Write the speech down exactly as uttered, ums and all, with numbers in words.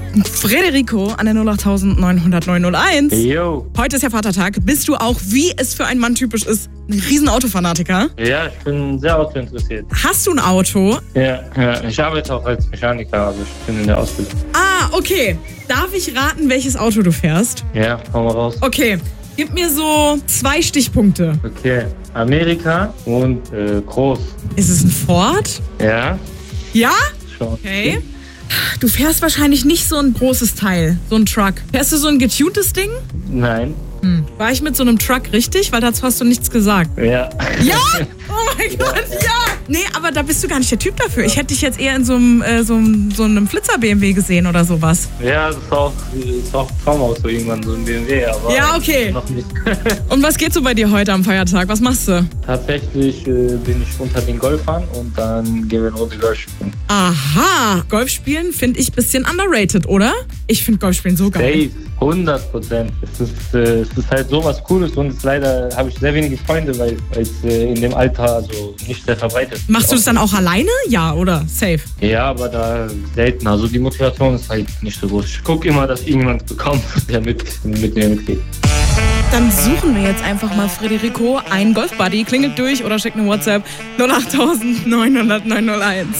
Frederico an der null acht neun null null neun null eins. Yo. Heute ist ja Vatertag. Bist du auch, wie es für einen Mann typisch ist, ein riesen Autofanatiker? Ja, ich bin sehr autointeressiert. Hast du ein Auto? Ja, ja, ich arbeite auch als Mechaniker, also ich bin in der Ausbildung. Ah, okay. Darf ich raten, welches Auto du fährst? Ja, hau mal raus. Okay, gib mir so zwei Stichpunkte. Okay, Amerika und äh, groß. Ist es ein Ford? Ja, Ja? schon. Okay. Du fährst wahrscheinlich nicht so ein großes Teil, so ein Truck. Fährst du so ein getuntes Ding? Nein. Hm. War ich mit so einem Truck richtig? Weil dazu hast du nichts gesagt. Ja. Ja? Oh mein Gott, ja! Nee, aber da bist du gar nicht der Typ dafür. Ich hätte dich jetzt eher in so einem, äh, so einem, so einem Flitzer-B M W gesehen oder sowas. Ja, das ist auch, das ist auch ein Traumauto irgendwann, so ein B M W, aber Ja, okay. noch nicht. Und was geht so bei dir heute am Feiertag? Was machst du? Tatsächlich äh, bin ich unter den Golfern und dann gehen wir in Runde Golf spielen. Aha, Golf spielen finde ich ein bisschen underrated, oder? Ich finde Golf spielen so geil. Safe, hundert Prozent. Es ist, äh, es ist halt so was Cooles und leider habe ich sehr wenige Freunde, weil es äh, in dem Alter so nicht sehr verbreitet ist. Machst du das dann auch alleine? Ja, oder? Safe. Ja, aber da selten. Also die Motivation ist halt nicht so groß. Ich gucke immer, dass irgendjemand bekommt, der mit, mit mir mitgeht. Dann suchen wir jetzt einfach mal Frederico einen Golfbuddy. Klingelt durch oder schickt eine WhatsApp null acht neun null null neun null eins.